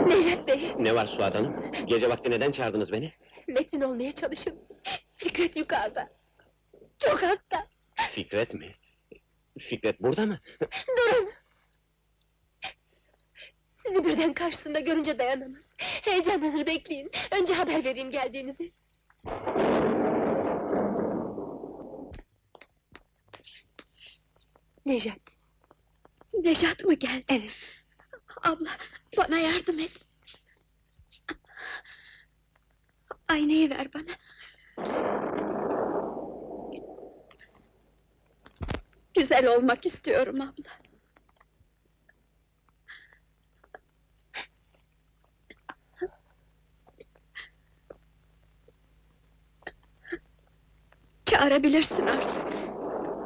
Necdet Bey! Ne var Suat Hanım? Gece vakti neden çağırdınız beni? Metin olmaya çalışın. Fikret yukarıda. Çok hasta. Fikret mi? Fikret burada mı? Durun! Sizi birden karşısında görünce dayanamaz. Heyecanlanır, bekleyin. Önce haber vereyim geldiğinizi. Nejat. Nejat mı geldi? Evet. Abla, bana yardım et. Aynayı ver bana. Güzel olmak istiyorum abla. Çağırabilirsin artık.